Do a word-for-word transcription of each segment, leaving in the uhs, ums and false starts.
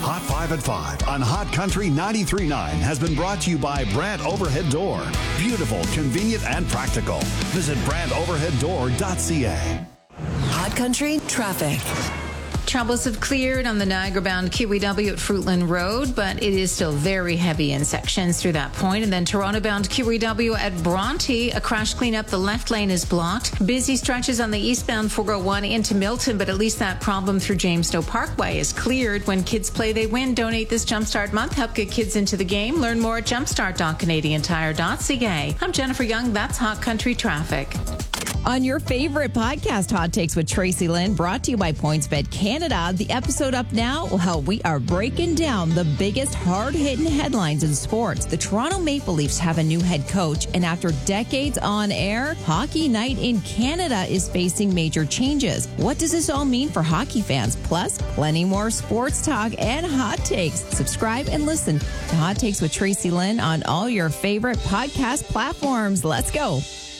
Hot five at five on Hot Country ninety-three point nine has been brought to you by Brandt Overhead Door. Beautiful, convenient, and practical. Visit brandt overhead door dot c a. Hot Country traffic. Troubles have cleared on the Niagara-bound Q E W at Fruitland Road, but it is still very heavy in sections through that point. And then Toronto-bound Q E W at Bronte, a crash cleanup. The left lane is blocked. Busy stretches on the eastbound four oh one into Milton, but at least that problem through Jamestown Parkway is cleared. When kids play, they win. Donate this Jumpstart month. Help get kids into the game. Learn more at jumpstart dot canadian tire dot c a. I'm Jennifer Young. That's Hot Country Traffic. On your favorite podcast, Hot Takes with Tracy Lynn, brought to you by PointsBet Canada. The episode up now, well, we are breaking down the biggest hard-hitting headlines in sports. The Toronto Maple Leafs have a new head coach, and after decades on air, Hockey Night in Canada is facing major changes. What does this all mean for hockey fans? Plus, plenty more sports talk and hot takes. Subscribe and listen to Hot Takes with Tracy Lynn on all your favorite podcast platforms. Let's go.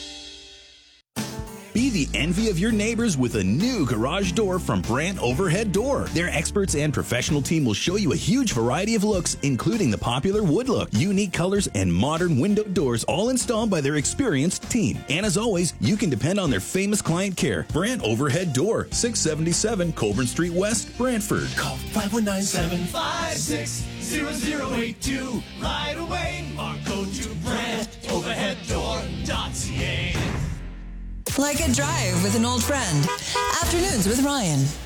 Be the envy of your neighbors with a new garage door from Brandt Overhead Door. Their experts and professional team will show you a huge variety of looks, including the popular wood look, unique colors, and modern window doors, all installed by their experienced team. And as always, you can depend on their famous client care. Brandt Overhead Door, six seventy-seven Colburn Street West, Brantford. Call five one nine, seven five six, zero zero eight two right away or go to brandt overhead door dot c a. Like a drive with an old friend. Afternoons with Ryan.